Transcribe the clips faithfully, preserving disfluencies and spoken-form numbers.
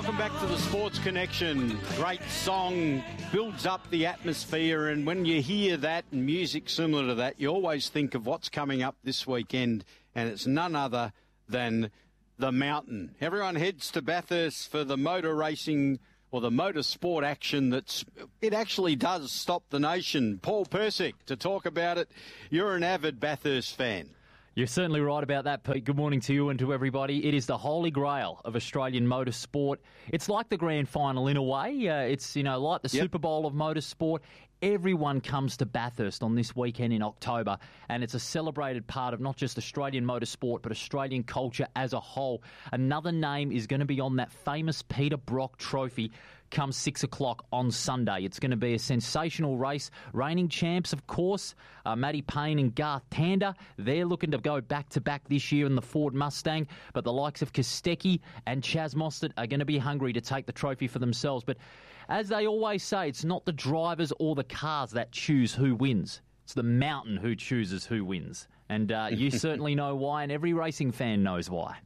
Welcome back to the Sports Connection. Great song, builds up the atmosphere, and when you hear that and music similar to that, you always think of what's coming up this weekend, and it's none other than the Mountain. Everyone heads to Bathurst for the motor racing or the motorsport action that's, it actually does stop the nation. Paul Persick, to talk about it. You're an avid Bathurst fan. You're certainly right about that, Pete. Good morning to you and to everybody. It is the holy grail of Australian motorsport. It's like the grand final in a way. Uh, it's, you know, like the yep. Super Bowl of motorsport. Everyone comes to Bathurst on this weekend in October, and it's a celebrated part of not just Australian motorsport, but Australian culture as a whole. Another name is going to be on that famous Peter Brock trophy come six o'clock on Sunday. It's going to be a sensational race. Reigning champs, of course, uh, Matty Payne and Garth Tander. They're looking to go back-to-back this year in the Ford Mustang, but the likes of Kostecki and Chaz Mostert are going to be hungry to take the trophy for themselves. But as they always say, it's not the drivers or the cars that choose who wins. It's the mountain who chooses who wins. And uh, you certainly know why, and every racing fan knows why.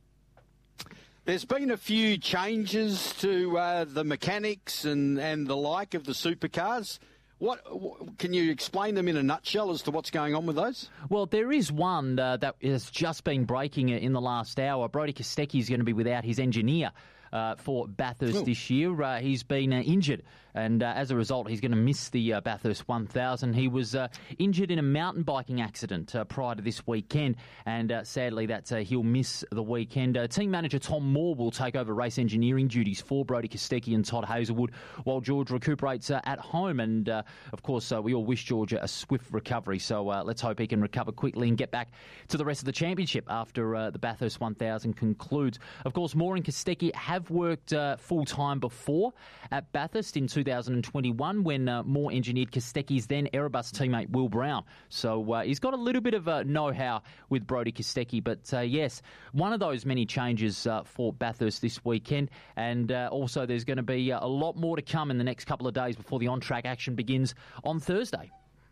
There's been a few changes to uh, the mechanics and, and the like of the supercars. What, what can you explain them in a nutshell as to what's going on with those? Well, there is one uh, that has just been breaking in the last hour. Brodie Kostecki is going to be without his engineer uh, for Bathurst Ooh. this year. Uh, he's been uh, injured, and uh, as a result, he's going to miss the uh, Bathurst one thousand. He was uh, injured in a mountain biking accident uh, prior to this weekend, and uh, sadly, that uh, he'll miss the weekend. Uh, team manager Tom Moore will take over race engineering duties for Brodie Kostecki and Todd Hazelwood, while George recuperates uh, at home. And uh, of course, uh, we all wish George a swift recovery, so uh, let's hope he can recover quickly and get back to the rest of the championship after uh, the Bathurst one thousand concludes. Of course, Moore and Kostecki have worked uh, full-time before at Bathurst in two thousand twenty-one when uh, Moore engineered Kostecki's then Erebus teammate Will Brown. So uh, he's got a little bit of uh, know-how with Brodie Kostecki, but uh, yes, one of those many changes uh, for Bathurst this weekend, and uh, also there's going to be uh, a lot more to come in the next couple of days before the on-track action begins on Thursday.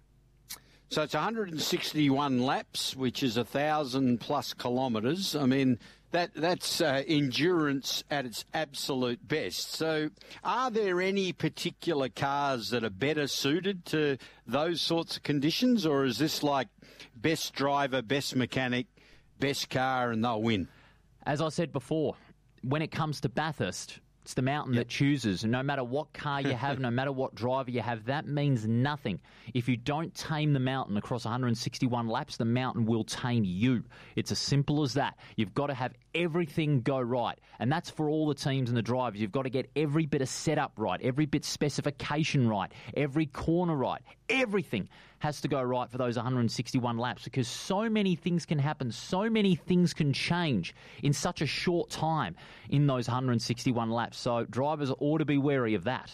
So it's one hundred sixty-one laps, which is one thousand plus kilometres. I mean, that that's uh, endurance at its absolute best. So are there any particular cars that are better suited to those sorts of conditions, or is this like best driver, best mechanic, best car, and they'll win? As I said before, when it comes to Bathurst, it's the mountain yep. that chooses. No matter what car you have, no matter what driver you have, that means nothing. If you don't tame the mountain across one hundred sixty-one laps, the mountain will tame you. It's as simple as that. You've got to have everything go right. And that's for all the teams and the drivers. You've got to get every bit of setup right, every bit specification right, every corner right. Everything has to go right for those one hundred sixty-one laps, because so many things can happen, so many things can change in such a short time in those one hundred sixty-one laps. So drivers ought to be wary of that.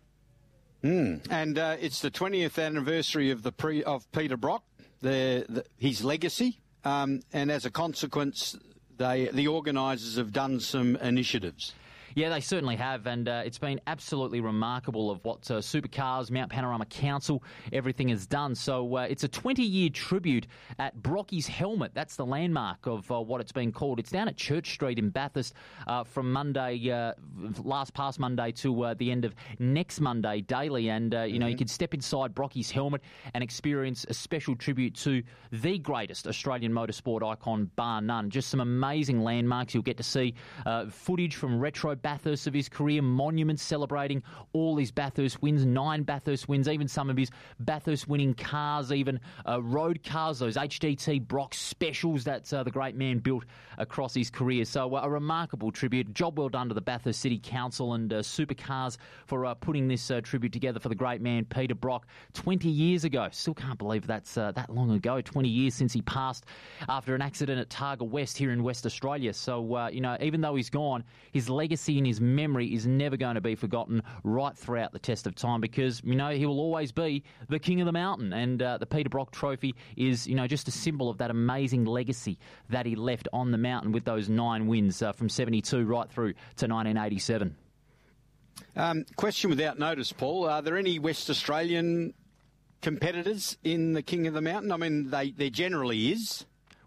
Mm. And uh, it's the twentieth anniversary of the pre of Peter Brock, the, the, his legacy, um, and as a consequence, they the organisers have done some initiatives. Yeah, they certainly have, and uh, it's been absolutely remarkable of what uh, Supercars, Mount Panorama Council, everything has done. So uh, it's a twenty-year tribute at Brocky's Helmet. That's the landmark of uh, what it's been called. It's down at Church Street in Bathurst uh, from Monday, uh, last past Monday to uh, the end of next Monday daily. And, uh, you mm-hmm. know, you can step inside Brocky's Helmet and experience a special tribute to the greatest Australian motorsport icon, bar none. Just some amazing landmarks. You'll get to see uh, footage from retro Bathurst of his career, monuments celebrating all his Bathurst wins, nine Bathurst wins, even some of his Bathurst winning cars, even uh, road cars, those H D T Brock specials that uh, the great man built across his career. So uh, a remarkable tribute. Job well done to the Bathurst City Council and uh, Supercars for uh, putting this uh, tribute together for the great man Peter Brock twenty years ago. Still can't believe that's uh, that long ago, twenty years since he passed after an accident at Targa West here in West Australia. So, uh, you know, even though he's gone, his legacy in his memory is never going to be forgotten right throughout the test of time, because, you know, he will always be the king of the mountain. And uh, the Peter Brock Trophy is, you know, just a symbol of that amazing legacy that he left on the mountain with those nine wins uh, from seventy-two right through to nineteen eighty-seven. Um, question without notice, Paul. Are there any West Australian competitors in the King of the Mountain? I mean, they, there generally is.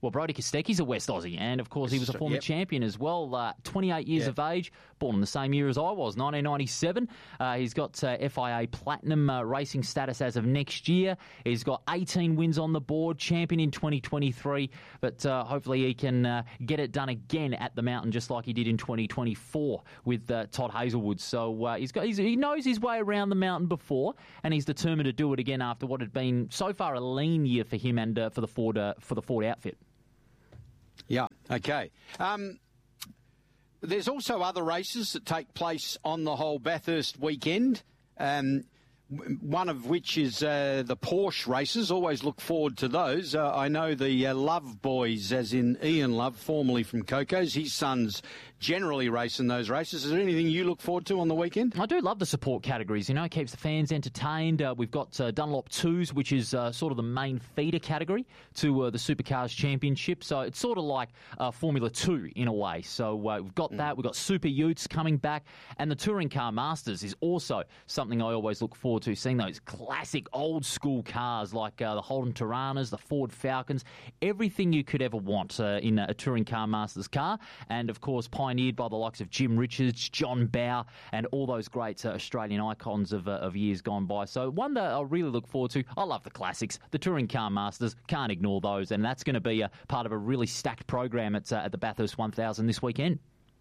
Well, Brodie Kostecki's a West Aussie, and of course he was a former yep. champion as well. Uh, twenty-eight years yep. of age, born in the same year as I was, nineteen ninety-seven. Uh, he's got uh, F I A Platinum uh, racing status as of next year. He's got eighteen wins on the board, champion in twenty twenty-three, but uh, hopefully he can uh, get it done again at the mountain, just like he did in twenty twenty-four with uh, Todd Hazelwood. So uh, he's got he's, he knows his way around the mountain before, and he's determined to do it again after what had been so far a lean year for him and uh, for the Ford uh, for the Ford outfit. Yeah, okay. Um, there's also other races that take place on the whole Bathurst weekend, um, one of which is uh, the Porsche races. Always look forward to those. Uh, I know the uh, Love boys, as in Ian Love, formerly from Coco's, his sons generally race in those races. Is there anything you look forward to on the weekend? I do love the support categories. You know, it keeps the fans entertained. Uh, we've got uh, Dunlop twos, which is uh, sort of the main feeder category to uh, the Supercars Championship. So it's sort of like uh, Formula two in a way. So uh, we've got mm. that. We've got Super Utes coming back. And the Touring Car Masters is also something I always look forward to, seeing those classic old school cars like uh, the Holden Tiranas, the Ford Falcons, everything you could ever want uh, in a Touring Car Masters car. And, of course, pioneered by the likes of Jim Richards, John Bowe, and all those great uh, Australian icons of, uh, of years gone by. So one that I really look forward to. I love the classics. The Touring Car Masters, can't ignore those, and that's going to be a part of a really stacked program at, uh, at the Bathurst one thousand this weekend.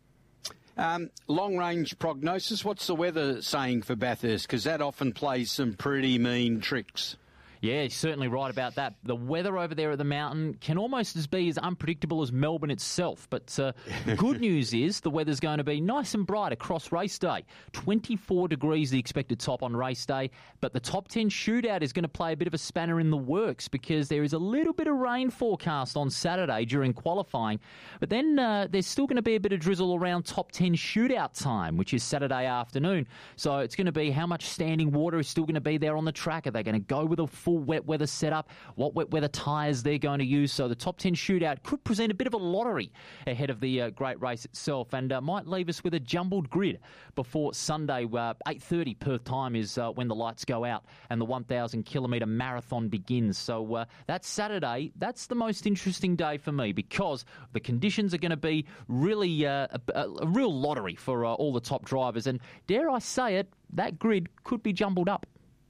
Um, long-range prognosis, what's the weather saying for Bathurst? Because that often plays some pretty mean tricks. Yeah, you're certainly right about that. The weather over there at the mountain can almost as be as unpredictable as Melbourne itself. But uh, the good news is the weather's going to be nice and bright across race day. twenty-four degrees the expected top on race day. But the top ten shootout is going to play a bit of a spanner in the works because there is a little bit of rain forecast on Saturday during qualifying. But then uh, there's still going to be a bit of drizzle around top ten shootout time, which is Saturday afternoon. So it's going to be how much standing water is still going to be there on the track. Are they going to go with a full wet weather setup, what wet weather tyres they're going to use? So the top ten shootout could present a bit of a lottery ahead of the uh, great race itself, and uh, might leave us with a jumbled grid before Sunday. uh, eight thirty Perth time is uh, when the lights go out and the one thousand kilometre marathon begins. So uh, that's Saturday. That's the most interesting day for me because the conditions are going to be really uh, a, a real lottery for uh, all the top drivers, and dare I say it, that grid could be jumbled up.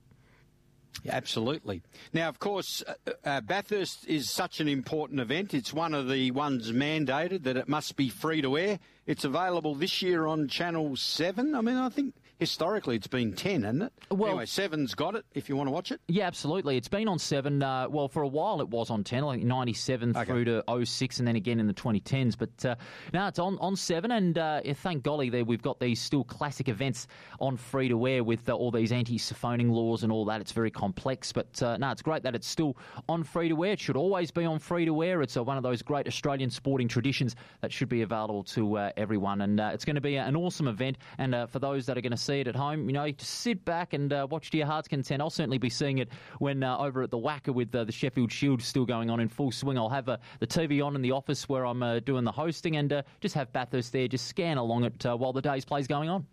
Absolutely. Now, of course, uh, uh, Bathurst is such an important event. It's one of the ones mandated that it must be free to air. It's available this year on Channel seven. I mean, I think historically it's been ten, hasn't it? Well, anyway, seven's got it if you want to watch it. Yeah, absolutely. It's been on seven. Uh, well, for a while it was on ten, like ninety-seven okay. through to oh six and then again in the twenty tens. But uh, now it's on, on seven, and uh, thank golly there we've got these still classic events on free-to-air with uh, all these anti-siphoning laws and all that. It's very complex, but uh, no, it's great that it's still on free-to-air. It should always be on free-to-air. It's uh, one of those great Australian sporting traditions that should be available to uh, everyone, and uh, it's going to be an awesome event. And uh, for those that are going to see it at home, you know, just sit back and uh, watch to your heart's content. I'll certainly be seeing it when uh, over at the Wacker with uh, the Sheffield Shield still going on in full swing. I'll have uh, the T V on in the office where I'm uh, doing the hosting, and uh, just have Bathurst there, just scan along it uh, while the day's play's going on.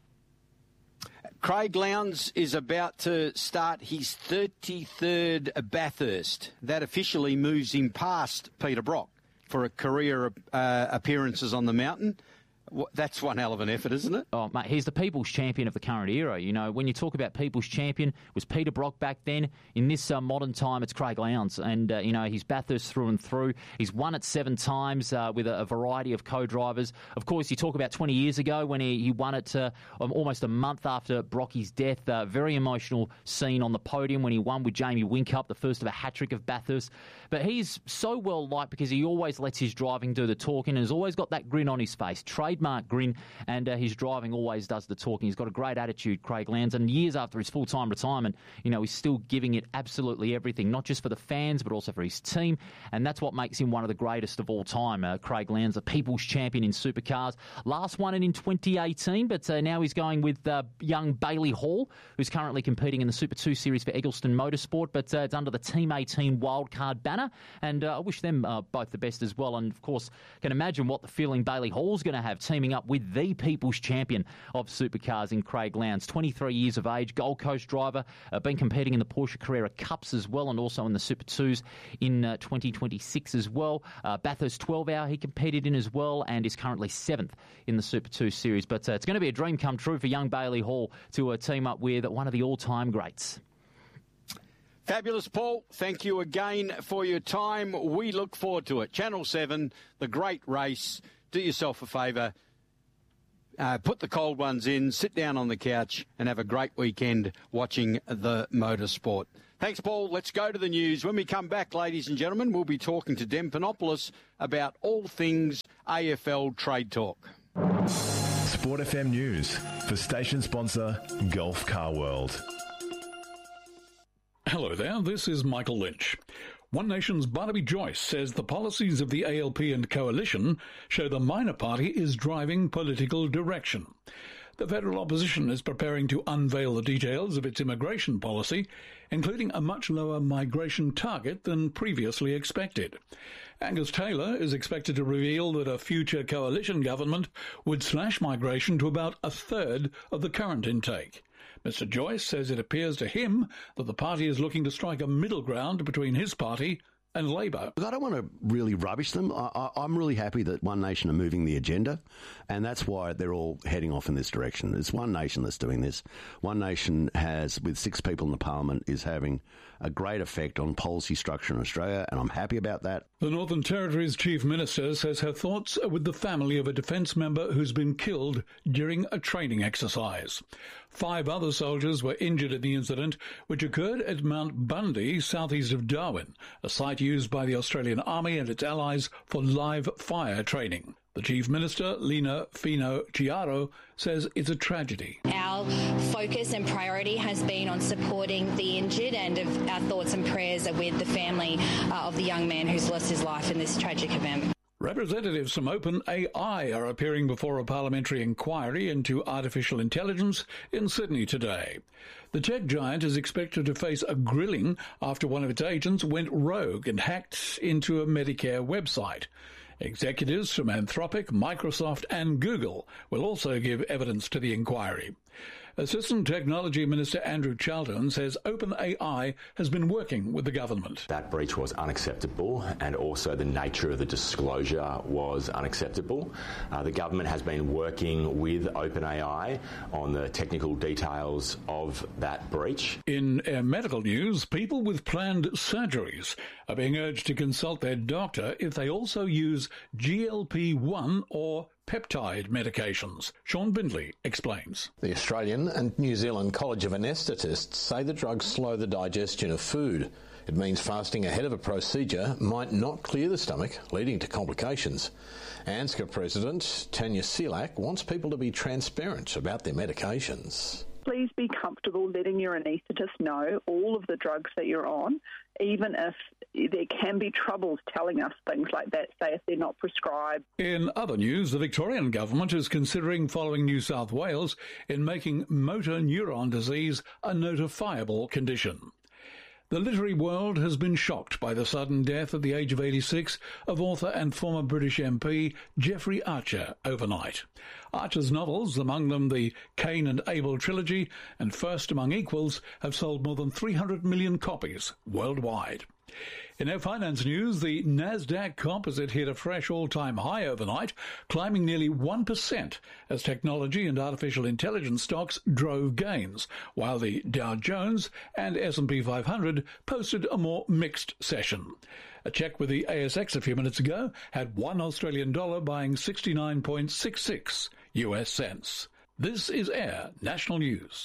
Craig Lowndes is about to start his thirty-third Bathurst. That officially moves him past Peter Brock for a career uh, appearances on the mountain. That's one hell of an effort, isn't it? Oh, mate, he's the people's champion of the current era. You know, when you talk about people's champion, it was Peter Brock back then. In this uh, modern time, it's Craig Lowndes. And, uh, you know, he's Bathurst through and through. He's won it seven times uh, with a, a variety of co-drivers. Of course, you talk about twenty years ago when he, he won it uh, almost a month after Brocky's death. Uh, very emotional scene on the podium when he won with Jamie Whincup, the first of a hat-trick of Bathurst. But he's so well-liked because he always lets his driving do the talking and has always got that grin on his face. Trademark grin, and uh, his driving always does the talking. He's got a great attitude, Craig Lowndes, and years after his full-time retirement, you know, he's still giving it absolutely everything, not just for the fans, but also for his team, and that's what makes him one of the greatest of all time. Uh, Craig Lowndes, a people's champion in supercars. Last won it in twenty eighteen, but uh, now he's going with uh, young Bailey Hall, who's currently competing in the Super two Series for Eggleston Motorsport, but uh, it's under the Team eighteen wildcard banner, and uh, I wish them uh, both the best as well, and of course, can imagine what the feeling Bailey Hall's going to have. Team teaming up with the People's Champion of supercars in Craig Lowndes. twenty-three years of age, Gold Coast driver, uh, been competing in the Porsche Carrera Cups as well, and also in the Super twos in uh, twenty twenty-six as well. Uh, Bathurst twelve hour he competed in as well, and is currently seventh in the Super two series. But uh, it's going to be a dream come true for young Bailey Hall to uh, team up with one of the all-time greats. Fabulous, Paul. Thank you again for your time. We look forward to it. Channel seven, the great race. Do yourself a favour. Uh, put the cold ones in, sit down on the couch and have a great weekend watching the motorsport. Thanks, Paul. Let's go to the news. When we come back, ladies and gentlemen, we'll be talking to Dem Panopoulos about all things A F L Trade Talk. Sport F M News for station sponsor Gulf Car World. Hello there, this is Michael Lynch. One Nation's Barnaby Joyce says the policies of the A L P and coalition show the minor party is driving political direction. The federal opposition is preparing to unveil the details of its immigration policy, including a much lower migration target than previously expected. Angus Taylor is expected to reveal that a future coalition government would slash migration to about a third of the current intake. Mister Joyce says it appears to him that the party is looking to strike a middle ground between his party and Labor. I don't want to really rubbish them. I, I, I'm really happy that One Nation are moving the agenda, and that's why they're all heading off in this direction. It's One Nation that's doing this. One Nation has, with six people in the Parliament, is having a great effect on policy structure in Australia, and I'm happy about that. The Northern Territory's Chief Minister says her thoughts are with the family of a defence member who's been killed during a training exercise. Five other soldiers were injured in the incident, which occurred at Mount Bundy, southeast of Darwin, a site used by the Australian Army and its allies for live fire training. The Chief Minister, Lina Fino Chiaro, says it's a tragedy. Our focus and priority has been on supporting the injured, and our thoughts and prayers are with the family uh, of the young man who's lost his life in this tragic event. Representatives from OpenAI are appearing before a parliamentary inquiry into artificial intelligence in Sydney today. The tech giant is expected to face a grilling after one of its agents went rogue and hacked into a Medicare website. Executives from Anthropic, Microsoft and Google will also give evidence to the inquiry. Assistant Technology Minister Andrew Charlton says OpenAI has been working with the government. That breach was unacceptable, and also the nature of the disclosure was unacceptable. Uh, the government has been working with OpenAI on the technical details of that breach. In uh, medical news, people with planned surgeries are being urged to consult their doctor if they also use G L P one or peptide medications. Sean Bindley explains. The Australian and New Zealand College of Anaesthetists say the drugs slow the digestion of food. It means fasting ahead of a procedure might not clear the stomach, leading to complications. ANZCA President Tanya Selak wants people to be transparent about their medications. Please be comfortable letting your anaesthetist know all of the drugs that you're on, even if there can be troubles telling us things like that, say if they're not prescribed. In other news, the Victorian government is considering following New South Wales in making motor neuron disease a notifiable condition. The literary world has been shocked by the sudden death at the age of eighty-six of author and former British M P Geoffrey Archer overnight. Archer's novels, among them the Cain and Abel trilogy and First Among Equals, have sold more than three hundred million copies worldwide. In our finance news, the Nasdaq Composite hit a fresh all-time high overnight, climbing nearly one percent as technology and artificial intelligence stocks drove gains, while the Dow Jones and S and P five hundred posted a more mixed session. A check with the A S X a few minutes ago had one Australian dollar buying sixty-nine point six six U S cents. This is Air National News.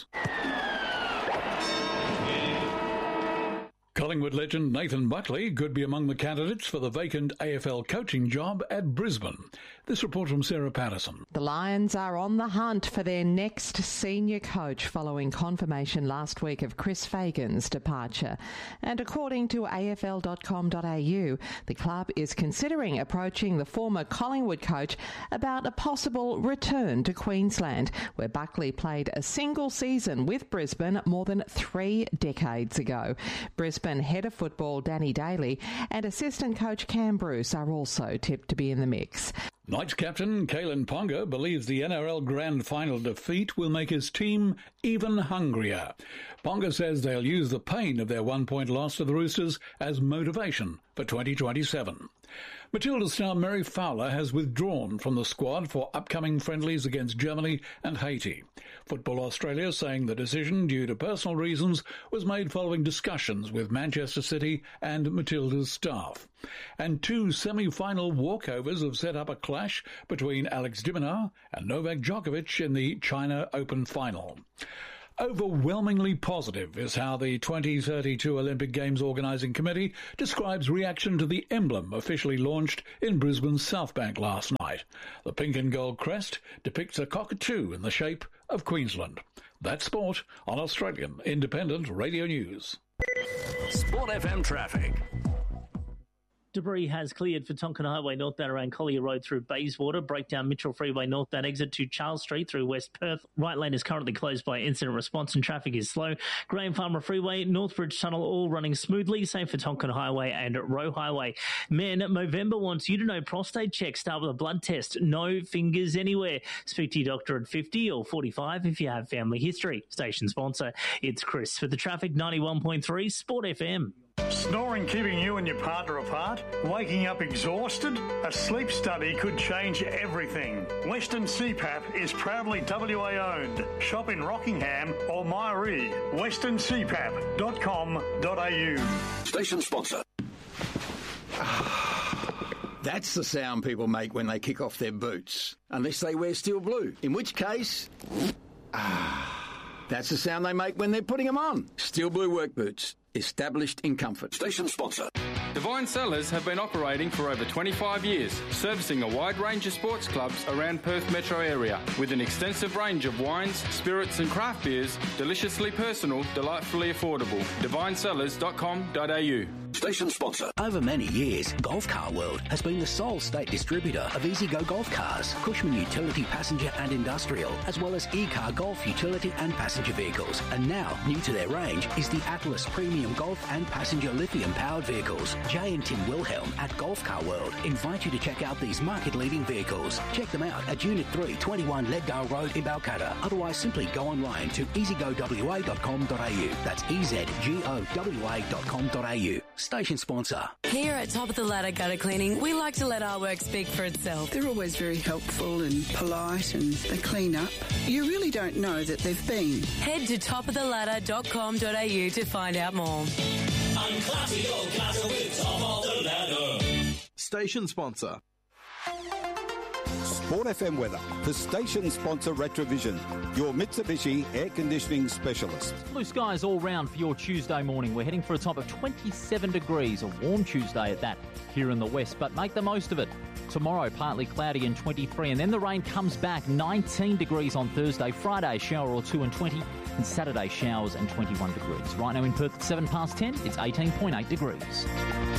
Collingwood legend Nathan Buckley could be among the candidates for the vacant A F L coaching job at Brisbane. This report from Sarah Patterson. The Lions are on the hunt for their next senior coach following confirmation last week of Chris Fagan's departure. And according to A F L dot com dot A U, the club is considering approaching the former Collingwood coach about a possible return to Queensland, where Buckley played a single season with Brisbane more than three decades ago. Brisbane Melbourne head of football Danny Daly and assistant coach Cam Bruce are also tipped to be in the mix. Knights captain Kalen Ponga believes the N R L Grand Final defeat will make his team even hungrier. Ponga says they'll use the pain of their one-point loss to the Roosters as motivation for twenty twenty-seven. Matilda star Mary Fowler has withdrawn from the squad for upcoming friendlies against Germany and Haiti. Football Australia saying the decision, due to personal reasons, was made following discussions with Manchester City and Matilda's staff. And two semi-final walkovers have set up a clash between Alex de Minaur and Novak Djokovic in the China Open final. Overwhelmingly positive is how the twenty thirty-two Olympic Games Organising Committee describes reaction to the emblem officially launched in Brisbane's South Bank last night. The pink and gold crest depicts a cockatoo in the shape of Queensland. That's sport on Australian Independent Radio News. Sport F M traffic. Debris has cleared for Tonkin Highway northbound around Collier Road through Bayswater. Breakdown Mitchell Freeway northbound exit to Charles Street through West Perth. Right lane is currently closed by incident response and traffic is slow. Graham Farmer Freeway, Northbridge Tunnel all running smoothly. Same for Tonkin Highway and Roe Highway. Men, Movember wants you to know prostate check. Start with a blood test. No fingers anywhere. Speak to your doctor at fifty or forty-five if you have family history. Station sponsor, it's Chris for the traffic. ninety-one point three Sport F M. Snoring keeping you and your partner apart? Waking up exhausted? A sleep study could change everything. Western C PAP is proudly W A owned. Shop in Rockingham or Myree. western c pap dot com dot a u. Station sponsor. That's the sound people make when they kick off their boots. Unless they wear steel blue. In which case... That's the sound they make when they're putting them on. Steel blue work boots. Established in comfort. Station sponsor. Divine Cellars have been operating for over twenty-five years, servicing a wide range of sports clubs around Perth metro area, with an extensive range of wines, spirits and craft beers, deliciously personal, delightfully affordable. divine cellars dot com dot a u. Station sponsor. Over many years, Golf Car World has been the sole state distributor of E-Z-Go Golf Cars, Cushman Utility Passenger and Industrial, as well as E-Car Golf Utility and Passenger Vehicles. And now, new to their range is the Atlas Premium Golf and Passenger Lithium-powered vehicles. Jay and Tim Wilhelm at Golf Car World invite you to check out these market-leading vehicles. Check them out at Unit three, twenty-one Leddale Road in Balcatta. Otherwise, simply go online to e z go w a dot com dot a u. That's e z g o w a dot com dot a u. Station sponsor. Here at Top of the Ladder Gutter Cleaning, we like to let our work speak for itself. They're always very helpful and polite, and they clean up. You really don't know that they've been. Head to top of the ladder dot com dot a u to find out more. Unclassy or classy with Top of the Ladder. Station sponsor. Sport F M weather. The station sponsor Retrovision, your Mitsubishi air conditioning specialist. Blue skies all round for your Tuesday morning. We're heading for a top of twenty-seven degrees, a warm Tuesday at that here in the west, but make the most of it. Tomorrow, partly cloudy and twenty-three, and then the rain comes back, nineteen degrees on Thursday, Friday, shower or two and twenty, and Saturday, showers and twenty-one degrees. Right now in Perth at seven past ten, it's eighteen point eight degrees.